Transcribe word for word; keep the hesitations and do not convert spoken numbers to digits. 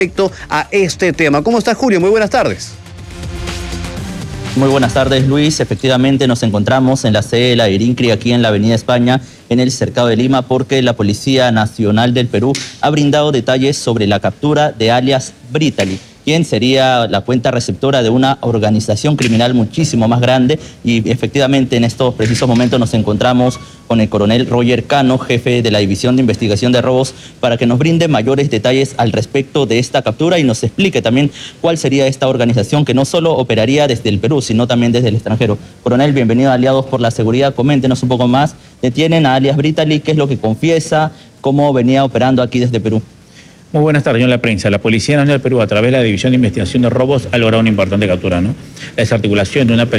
Respecto a este tema. ¿Cómo está, Julio? Muy buenas tardes. Muy buenas tardes, Luis. Efectivamente nos encontramos en la sede de la IRINCRI aquí en la Avenida España, en el Cercado de Lima, porque la Policía Nacional del Perú ha brindado detalles sobre la captura de alias Britali, quien sería la cuenta receptora de una organización criminal muchísimo más grande, y efectivamente en estos precisos momentos nos encontramos con el coronel Roger Cano, jefe de la División de Investigación de Robos, para que nos brinde mayores detalles al respecto de esta captura y nos explique también cuál sería esta organización que no solo operaría desde el Perú, sino también desde el extranjero. Coronel, bienvenido a Aliados por la Seguridad. Coméntenos un poco más. Detienen a alias Britali, ¿qué es lo que confiesa? ¿Cómo venía operando aquí desde Perú? Muy buenas tardes, señor La Prensa. La Policía Nacional del Perú, a través de la División de Investigación de Robos, ha logrado una importante captura, ¿no? La desarticulación de una